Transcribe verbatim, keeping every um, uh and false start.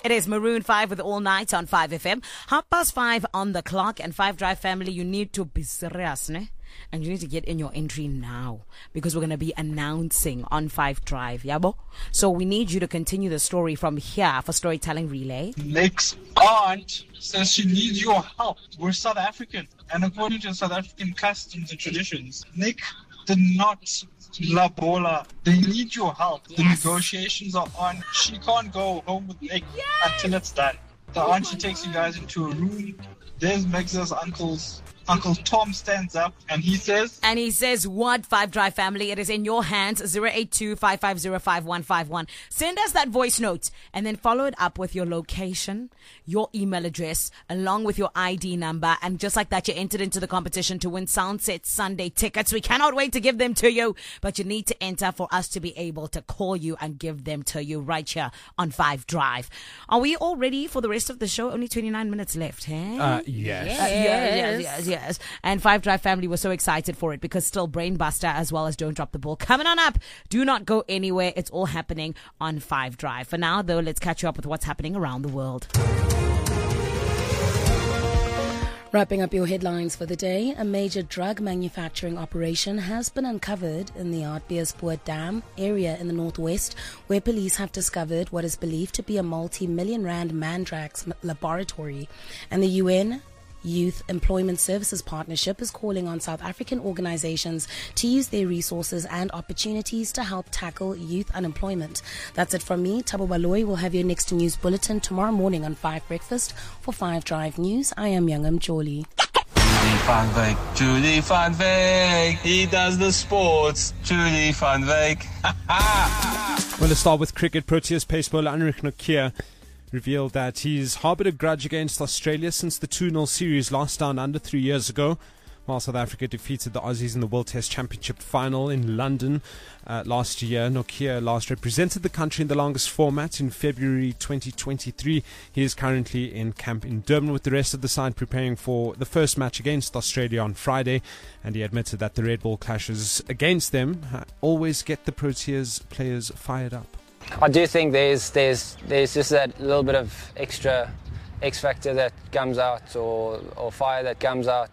It is Maroon five with All Night on five F M. Half past five on the clock. And five Drive family, you need to be serious, ne? And you need to get in your entry now because we're going to be announcing on five Drive, yabo? So we need you to continue the story from here for Storytelling Relay. Nick's aunt says she needs your help. We're South African, and according to South African customs and traditions, Nick did not la bola. They need your help. Yes. The negotiations are on. She can't go home with Nick yes. until it's done. The oh auntie takes God. you guys into a room. There's Meg's uncle's. Uncle Tom stands up and he says... And he says, what, five Drive family? It is in your hands, zero eight two, five five zero, five one five one. Send us that voice note and then follow it up with your location, your email address, along with your I D number. And just like that, you entered into the competition to win Soundset Sunday tickets. We cannot wait to give them to you, but you need to enter for us to be able to call you and give them to you right here on five Drive. Are we all ready for the rest of the show? Only twenty-nine minutes left, eh? Uh, yes. Yes. Uh, yes, yes, yes, yes. Yes. And five Drive family was so excited for it because still Brainbuster as well as Don't Drop the Ball coming on up. Do not go anywhere. It's all happening on five Drive. For now, though, let's catch you up with what's happening around the world. Wrapping up your headlines for the day, a major drug manufacturing operation has been uncovered in the Hartbeespoort Dam area in the northwest, where police have discovered what is believed to be a multi-million rand Mandrax laboratory. And the U N Youth Employment Services Partnership is calling on South African organizations to use their resources and opportunities to help tackle youth unemployment. That's it from me. Thabo Baloyi will have your next news bulletin tomorrow morning on five Breakfast. For five Drive News, I am Youngam Choli. Julie van Wyk, Julie van Wyk, he does the sports, Julie van Wyk. Well, let's start with cricket. Proteas pace bowler Anrich Nokia revealed that he's harboured a grudge against Australia since the two nil series last down under three years ago, while South Africa defeated the Aussies in the World Test Championship final in London uh, last year. Nokia last represented the country in the longest format in February twenty twenty-three. He is currently in camp in Durban with the rest of the side preparing for the first match against Australia on Friday, and he admitted that the red ball clashes against them uh, always get the Proteas players fired up. I do think there's there's there's just that little bit of extra X factor that comes out, or or fire that comes out